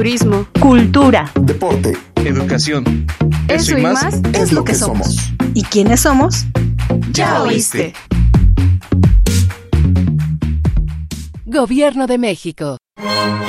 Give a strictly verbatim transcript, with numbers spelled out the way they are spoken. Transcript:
turismo, cultura, deporte, educación. Eso, Eso y más, más es lo que somos. ¿Y quiénes somos? Ya oíste. Gobierno de México.